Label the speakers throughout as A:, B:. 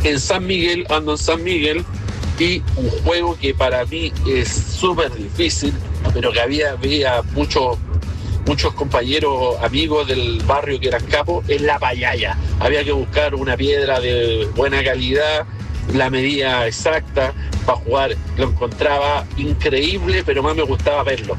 A: en San Miguel, ando en San Miguel, y un juego que para mí es súper difícil, pero que había muchos compañeros, amigos del barrio que eran capos, es la payaya. Había que buscar una piedra de buena calidad, la medida exacta para jugar. Lo encontraba increíble, pero más me gustaba verlo.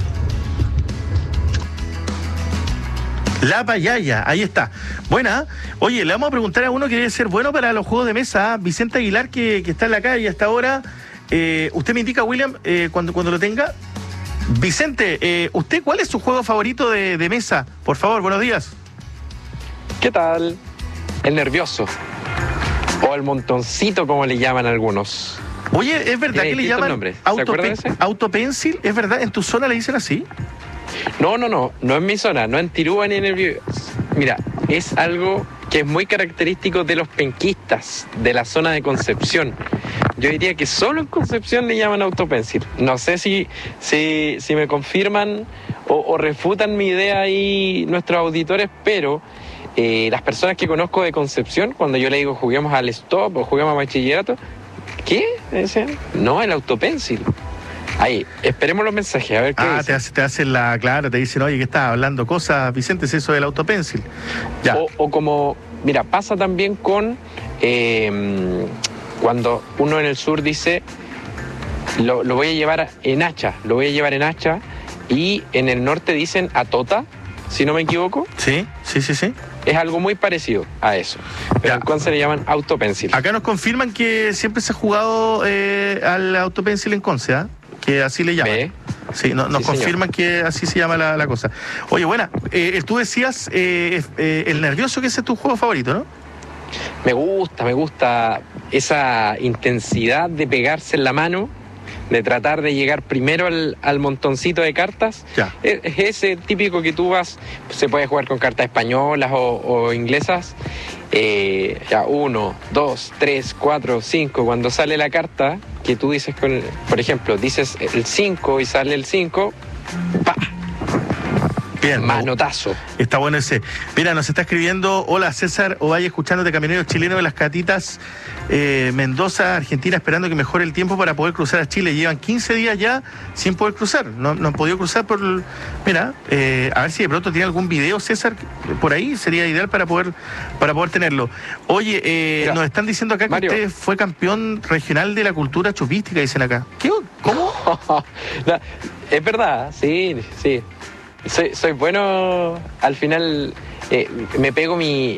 B: La payaya, ahí está. Buena. Oye, le vamos a preguntar a uno que debe ser bueno para los juegos de mesa, Vicente Aguilar, que está en la calle hasta ahora. Usted me indica, William, cuando lo tenga. Vicente, ¿usted cuál es su juego favorito de mesa? Por favor, buenos días.
C: ¿Qué tal? El nervioso. O el montoncito, como le llaman algunos.
B: Oye, ¿es verdad que le llaman autopencil? ¿Es verdad? ¿En tu zona le dicen así?
C: No en mi zona, no en Tirúa ni en el Biobío. Mira, es algo que es muy característico de los penquistas de la zona de Concepción. Yo diría que solo en Concepción le llaman autopencil. No sé si me confirman o refutan mi idea ahí nuestros auditores, pero las personas que conozco de Concepción, cuando yo le digo juguemos al stop o juguemos a bachillerato, ¿qué? Me dicen, no, el autopencil. Ahí, esperemos los mensajes, a ver qué dicen.
B: Te hacen claro, te dicen, oye, ¿qué estás hablando cosas, Vicente? ¿Es eso del autopencil? Ya.
C: O como, mira, pasa también con cuando uno en el sur dice, lo voy a llevar en hacha, y en el norte dicen atota, si no me equivoco.
B: Sí.
C: Es algo muy parecido a eso, pero en Conce le llaman autopencil.
B: Acá nos confirman que siempre se ha jugado al autopencil en Conce, ¿ah? Que así le llaman. Sí, nos confirman que así se llama la cosa. Oye, buena, tú decías el nervioso, que ese es tu juego favorito, ¿no?
C: Me gusta esa intensidad de pegarse en la mano, de tratar de llegar primero al montoncito de cartas.
B: Ya.
C: Es ese típico que tú vas, se puede jugar con cartas españolas o inglesas. 1, 2, 3, 4, 5, cuando sale la carta que tú dices, por ejemplo, dices el 5 y sale el 5, ¡pa!
B: Bien,
C: manotazo.
B: Está bueno ese. Mira, nos está escribiendo, hola César Ovalle, escuchando de Camioneros Chilenos de las Catitas, Mendoza, Argentina, esperando que mejore el tiempo para poder cruzar a Chile. Llevan 15 días ya sin poder cruzar, no han podido cruzar Mira, a ver si de pronto tiene algún video, César, por ahí, sería ideal para poder tenerlo. Oye, nos están diciendo acá que
C: Mario,
B: usted fue campeón regional de la cultura chupística, dicen acá. ¿Cómo?
C: No, es verdad, sí. Soy bueno, al final me pego mi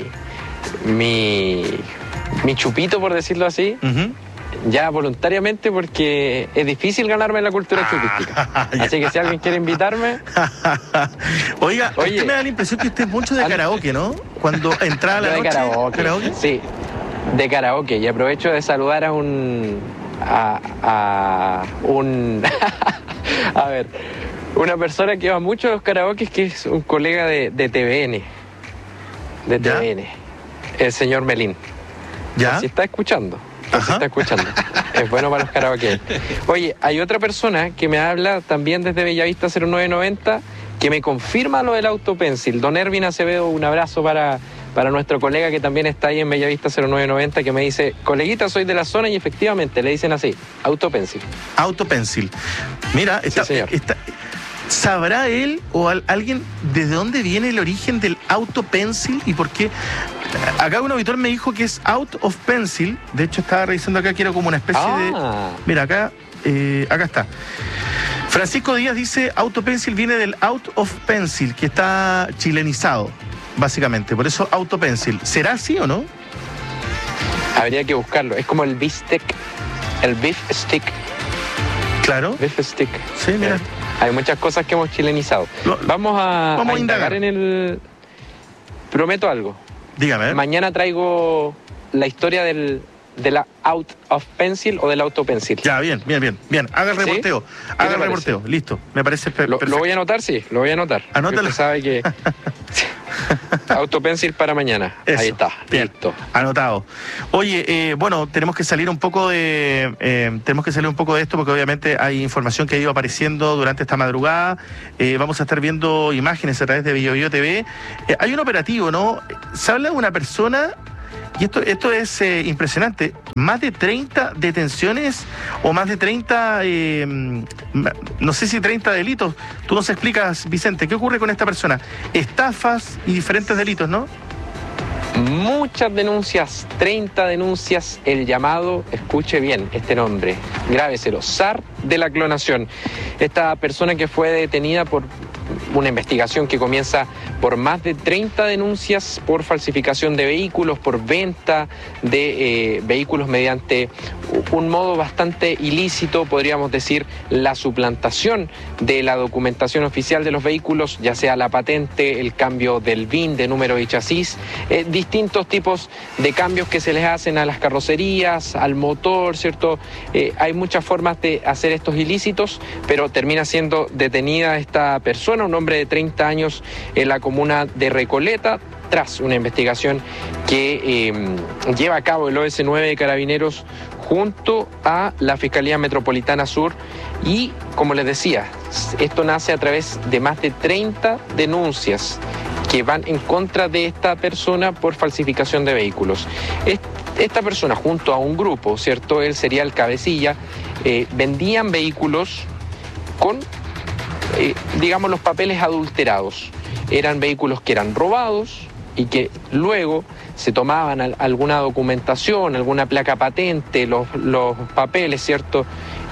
C: chupito, por decirlo así, ya voluntariamente, porque es difícil ganarme en la cultura chupística. Así que si alguien quiere invitarme...
B: Oiga, usted me da la impresión que usted es mucho de karaoke, ¿no? Cuando entraba la noche...
C: ¿Karaoke? Sí, de karaoke. Y aprovecho de saludar a a ver... una persona que va mucho a los karaokes, que es un colega de TVN. De TVN. El señor Melín.
B: ¿Ya?
C: Si está escuchando. Es bueno para los karaokes. Oye, hay otra persona que me habla también desde Bellavista 0990, que me confirma lo del autopencil. Don Ervin Acevedo, un abrazo para nuestro colega que también está ahí en Bellavista 0990, que me dice, coleguita, soy de la zona, y efectivamente le dicen así, autopencil.
B: Autopencil. Mira, ¿sabrá él o alguien de dónde viene el origen del autopencil y por qué? Acá un auditor me dijo que es out of pencil. De hecho, estaba revisando acá que era como una especie de... Mira, acá está. Francisco Díaz dice, autopencil viene del out of pencil, que está chilenizado, básicamente. Por eso autopencil. ¿Será así o no?
C: Habría que buscarlo. Es como el beef stick. El beef stick.
B: Claro.
C: Beef stick.
B: Sí, mira.
C: Hay muchas cosas que hemos chilenizado. Vamos a indagar en el... Prometo algo.
B: Dígame.
C: Mañana traigo la historia de la out of pencil o del autopencil.
B: Ya, bien. Haga el reporteo.
C: ¿Sí?
B: Haga el reporteo. Listo. Me parece perfecto.
C: Lo voy a anotar, sí. Lo voy a anotar.
B: Anótalo.
C: Usted sabe que... autopencil para mañana.
B: Eso.
C: Ahí está.
B: Bien.
C: Listo.
B: Anotado. Oye, bueno, tenemos que salir un poco de esto, porque obviamente hay información que ha ido apareciendo durante esta madrugada. Vamos a estar viendo imágenes a través de Biobío TV. Hay un operativo, ¿no? Se habla de una persona y esto es impresionante, más de 30 detenciones o más de 30, no sé si 30 delitos. Tú nos explicas, Vicente, ¿qué ocurre con esta persona? Estafas y diferentes delitos, ¿no?
C: Muchas denuncias, 30 denuncias, el llamado, escuche bien este nombre, grábeselo, zar de la clonación. Esta persona que fue detenida por una investigación que comienza por más de 30 denuncias por falsificación de vehículos, por venta de vehículos mediante un modo bastante ilícito, podríamos decir, la suplantación de la documentación oficial de los vehículos, ya sea la patente, el cambio del VIN, de número y chasis, distintos tipos de cambios que se les hacen a las carrocerías, al motor, ¿cierto? Hay muchas formas de hacer estos ilícitos, pero termina siendo detenida esta persona, un hombre de 30 años en la comuna de Recoleta, tras una investigación que lleva a cabo el OS9 de Carabineros junto a la Fiscalía Metropolitana Sur y, como les decía, esto nace a través de más de 30 denuncias que van en contra de esta persona por falsificación de vehículos. Esta persona junto a un grupo, ¿cierto? Él sería el cabecilla, vendían vehículos con, digamos, los papeles adulterados. Eran vehículos que eran robados y que luego se tomaban alguna documentación, alguna placa patente, los papeles, ¿cierto?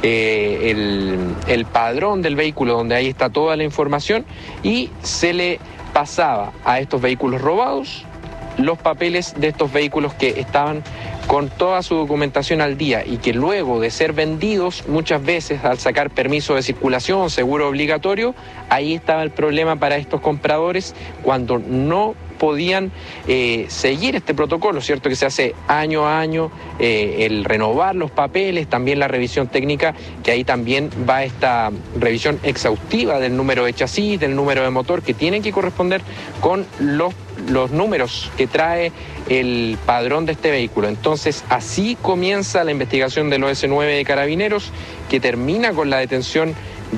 C: El padrón del vehículo, donde ahí está toda la información, y se le pasaba a estos vehículos robados los papeles de estos vehículos que estaban con toda su documentación al día y que luego de ser vendidos, muchas veces al sacar permiso de circulación, seguro obligatorio, ahí estaba el problema para estos compradores cuando no podían seguir este protocolo, ¿cierto? Que se hace año a año, el renovar los papeles, también la revisión técnica, que ahí también va esta revisión exhaustiva del número de chasis, del número de motor, que tienen que corresponder con los números que trae el padrón de este vehículo. Entonces, así comienza la investigación del OS9 de Carabineros, que termina con la detención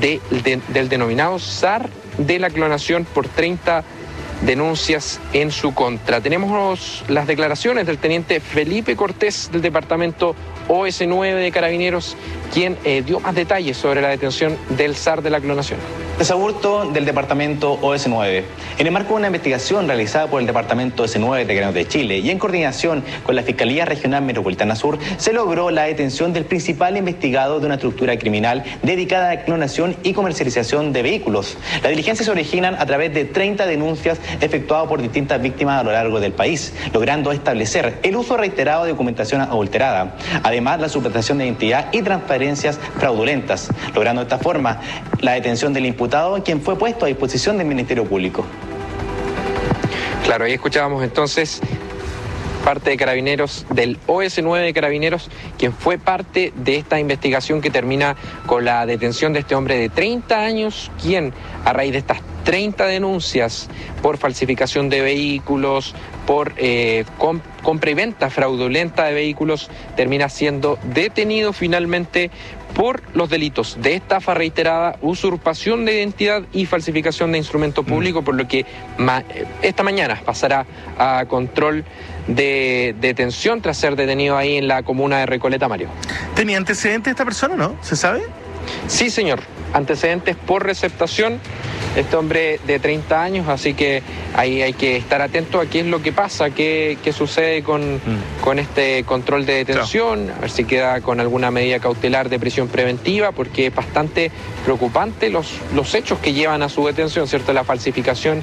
C: del denominado zar de la clonación por 30 denuncias en su contra. Tenemos las declaraciones del teniente Felipe Cortés del departamento OS9 de Carabineros, quien dio más detalles sobre la detención del zar de la clonación.
D: Desaburto del departamento OS9. En el marco de una investigación realizada por el departamento OS9 de Carabineros de Chile y en coordinación con la Fiscalía Regional Metropolitana Sur, se logró la detención del principal investigado de una estructura criminal dedicada a la clonación y comercialización de vehículos. Las diligencias se originan a través de 30 denuncias efectuadas por distintas víctimas a lo largo del país, logrando establecer el uso reiterado de documentación adulterada, además la suplantación de identidad y transferencias fraudulentas, logrando de esta forma la detención del imputado, quien fue puesto a disposición del Ministerio Público.
C: Claro, ahí escuchábamos entonces parte de Carabineros, del OS9 de Carabineros, quien fue parte de esta investigación que termina con la detención de este hombre de 30 años, quien a raíz de estas 30 denuncias por falsificación de vehículos, por compra y venta fraudulenta de vehículos, termina siendo detenido finalmente por los delitos de estafa reiterada, usurpación de identidad y falsificación de instrumento público, por lo que esta mañana pasará a control de detención tras ser detenido ahí en la comuna de Recoleta, Mario.
B: ¿Tenía antecedentes esta persona, no? ¿Se sabe?
C: Sí, señor. Antecedentes por receptación. Este hombre de 30 años, así que ahí hay que estar atento a qué es lo que pasa, qué sucede con este control de detención, a ver si queda con alguna medida cautelar de prisión preventiva, porque es bastante preocupante los hechos que llevan a su detención, ¿cierto? La falsificación,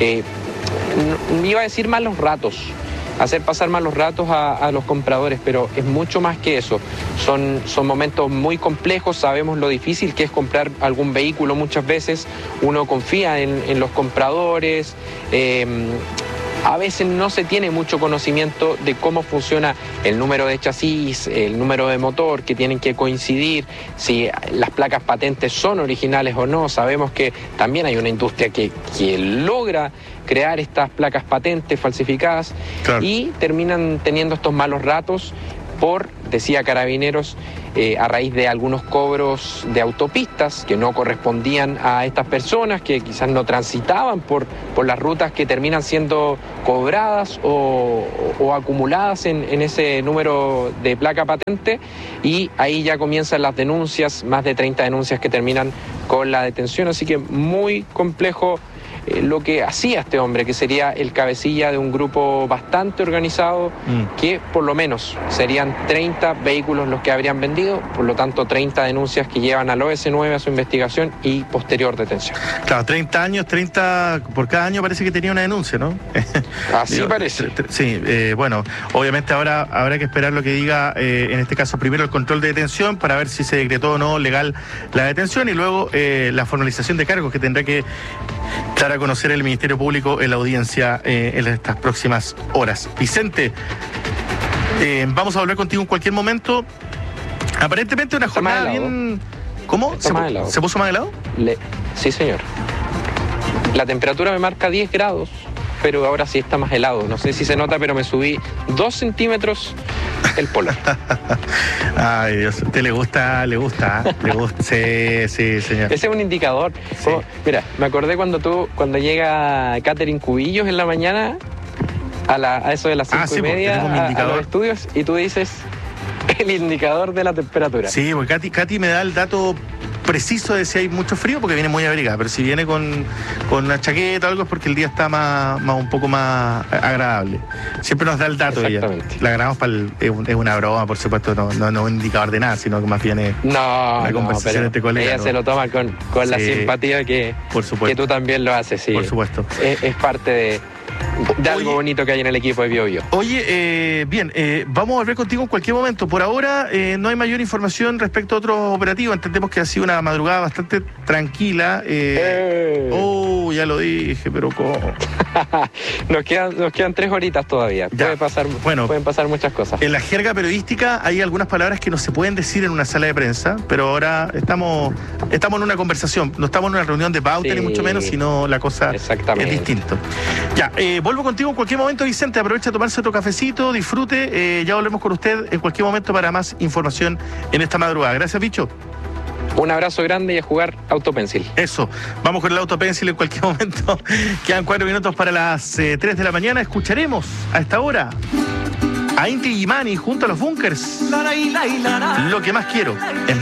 C: iba a decir malos ratos, hacer pasar malos ratos a los compradores, pero es mucho más que eso. Son momentos muy complejos, sabemos lo difícil que es comprar algún vehículo, muchas veces uno confía en los compradores, a veces no se tiene mucho conocimiento de cómo funciona el número de chasis, el número de motor, que tienen que coincidir, si las placas patentes son originales o no. Sabemos que también hay una industria que logra crear estas placas patentes falsificadas, claro, y terminan teniendo estos malos ratos por abastecía Carabineros a raíz de algunos cobros de autopistas que no correspondían a estas personas, que quizás no transitaban por las rutas que terminan siendo cobradas o acumuladas en ese número de placa patente, y ahí ya comienzan las denuncias, más de 30 denuncias que terminan con la detención, así que muy complejo lo que hacía este hombre, que sería el cabecilla de un grupo bastante organizado, que por lo menos serían 30 vehículos los que habrían vendido, por lo tanto 30 denuncias que llevan al OS9 a su investigación y posterior detención.
B: Claro, 30 años, 30 por cada año parece que tenía una denuncia, ¿no?
C: Así parece.
B: Sí, bueno, obviamente ahora habrá que esperar lo que diga, en este caso primero el control de detención para ver si se decretó o no legal la detención, y luego la formalización de cargos que tendrá que dar a conocer el Ministerio Público en la audiencia en estas próximas horas. Vicente, vamos a volver contigo en cualquier momento. Aparentemente una jornada bien... ¿Cómo? ¿Se puso más helado?
C: Sí, señor. La temperatura me marca 10 grados, pero ahora sí está más helado. No sé si se nota, pero me subí 2 centímetros el polar.
B: Ay, Dios, ¿te le gusta? Sí, señor.
C: Ese es un indicador. Sí. Mira, me acordé cuando llega Catherine Cubillos en la mañana, a eso de las 5:30, a los estudios, y tú dices el indicador de la temperatura.
B: Sí, porque Katy me da el dato preciso de si hay mucho frío, porque viene muy abrigada, pero si viene con una chaqueta o algo es porque el día está un poco más agradable. Siempre nos da el dato ella. La grabamos es una broma, por supuesto, no un indicador de nada, sino que más bien es una conversación entre colegas.
C: Ella se lo toma con la simpatía que tú también lo haces, sí.
B: Por supuesto.
C: Es parte de algo bonito que hay en el equipo de BioBio.
B: Oye, bien, vamos a volver contigo en cualquier momento. Por ahora no hay mayor información respecto a otros operativos. Entendemos que ha sido una madrugada bastante tranquila. Ya lo dije, pero ¿cómo?
C: Nos quedan 3 horitas todavía. Pueden pasar muchas cosas.
B: En la jerga periodística hay algunas palabras que no se pueden decir en una sala de prensa, pero ahora estamos en una conversación. No estamos en una reunión de pauta, ni mucho menos, sino la cosa es distinta. Ya, vuelvo contigo en cualquier momento, Vicente. Aprovecha a tomarse otro cafecito, disfrute. Ya volvemos con usted en cualquier momento para más información en esta madrugada. Gracias, Bicho.
C: Un abrazo grande y a jugar Autopencil.
B: Eso, vamos con el Autopencil en cualquier momento. Quedan 4 minutos para las 3 de la mañana. Escucharemos a esta hora a Inti Illimani junto a los Bunkers. Lo que más quiero.